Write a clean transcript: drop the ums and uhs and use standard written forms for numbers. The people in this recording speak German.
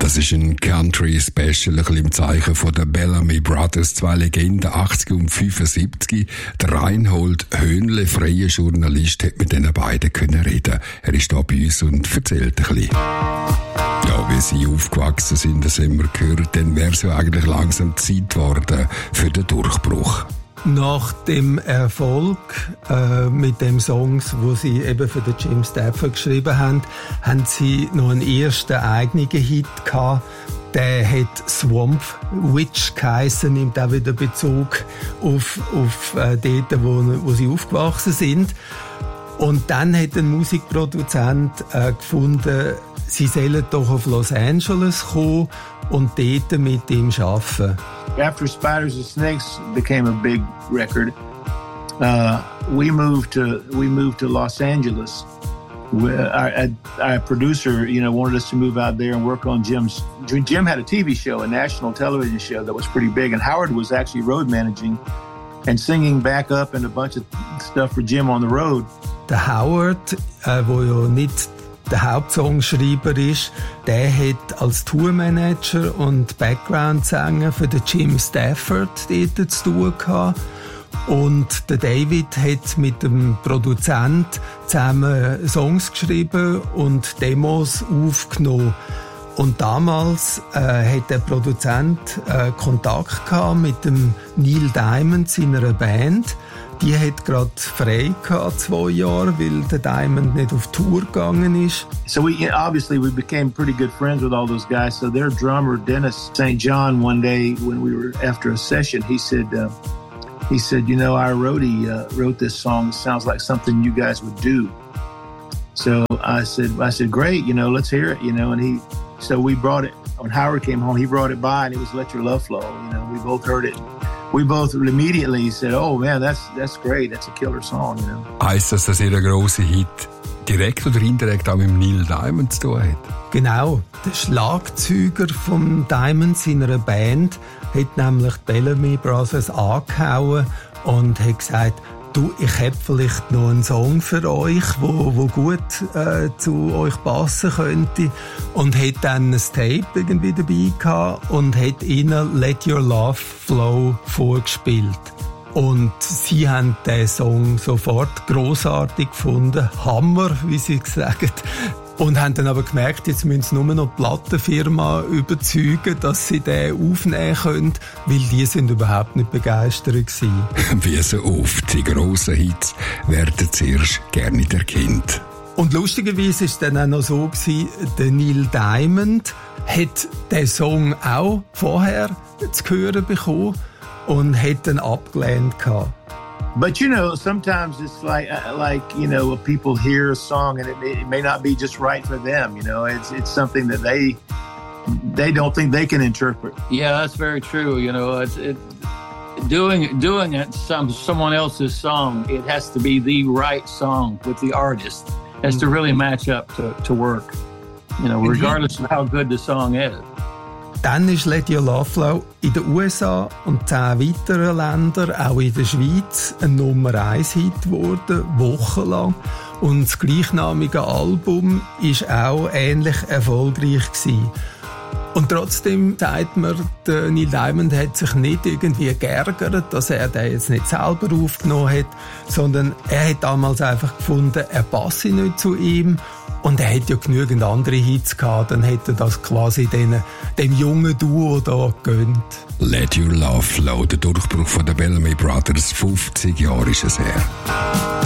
Das ist ein Country-Special, ein bisschen im Zeichen von den Bellamy Brothers, zwei Legenden, 80 und 75. Der Reinhold Höhnle, freier Journalist, hat mit diesen beiden können reden. Er ist da bei uns und erzählt ein bisschen. Ja, wie sie aufgewachsen sind, das haben wir gehört, dann wäre es ja eigentlich langsam Zeit geworden für den Durchbruch. Nach dem Erfolg mit den Songs, wo sie eben für den Jim Stafford geschrieben haben, haben sie noch einen ersten eigenen Hit gehabt. Der hat Swamp Witch geheissen, nimmt auch wieder Bezug auf dort, wo sie aufgewachsen sind. Und dann hat ein Musikproduzent gefunden, sie sollen doch auf Los Angeles kommen und dort mit ihm arbeiten. After Spiders and Snakes became a big record, we moved to Los Angeles. Our producer, wanted us to move out there and work on Jim's. Jim had a TV show, a national television show that was pretty big, and Howard was actually road managing and singing backup and a bunch of stuff for Jim on the road. Der Howard, wo ja nicht der Hauptsongschreiber ist, der hat als Tourmanager und Background-Sänger für den Jim Stafford dort zu tun gehabt. Und der David hat mit dem Produzent zusammen Songs geschrieben und Demos aufgenommen. Und damals hat der Produzent Kontakt gehabt mit dem Neil Diamond, seiner Band. Die hat gerade frei gehabt, 2 Jahre, weil der Diamond nicht auf Tour gegangen ist. So we became pretty good friends with all those guys. So their drummer, Dennis St. John, one day when we were after a session, he said, our roadie wrote this song. It sounds like something you guys would do. So I said, great, let's hear it, so we brought it. When Howard came home, he brought it by, and it was Let Your Love Flow. We both heard it. We both immediately said, oh man, that's great. That's a killer song, Heisst das, dass ihr einen grossen Hit direkt oder indirekt auch mit Neil Diamond zu tun hat? Genau. Der Schlagzeuger von Diamond, seiner Band, hat nämlich die Bellamy Brothers angehauen und hat gesagt, du, ich habe vielleicht noch einen Song für euch, wo gut zu euch passen könnte. Und hat dann ein Tape irgendwie dabei gehabt und hat ihnen Let Your Love Flow vorgespielt. Und sie haben den Song sofort grossartig gefunden. Hammer, wie sie sagen. Und haben dann aber gemerkt, jetzt müssen sie nur noch die Plattenfirma überzeugen, dass sie den aufnehmen können, weil die sind überhaupt nicht begeistert gewesen. Wie so oft, die grossen Hits werden zuerst gerne erkannt. Und lustigerweise war es dann auch noch so gewesen, der Neil Diamond hat den Song auch vorher zu hören bekommen und hat ihn abgelehnt gehabt. But sometimes it's like people hear a song and it may not be just right for them. It's something that they don't think they can interpret. Yeah, that's very true. It's doing it someone else's song. It has to be the right song with the artist. It has to really match up to work. Regardless of how good the song is. Dann ist Let Your Love Flow in den USA und 10 weiteren Ländern, auch in der Schweiz, ein Nummer-1-Hit geworden, wochenlang. Und das gleichnamige Album war auch ähnlich erfolgreich gewesen. Und trotzdem sagt man, der Neil Diamond hat sich nicht irgendwie geärgert, dass er den jetzt nicht selber aufgenommen hat, sondern er hat damals einfach gefunden, er passe nicht zu ihm. Und er hat ja genügend andere Hits gehabt, dann hätte er das quasi dem jungen Duo da gegönnt. Let Your Love Flow, der Durchbruch von den Bellamy Brothers, 50 Jahre ist es her.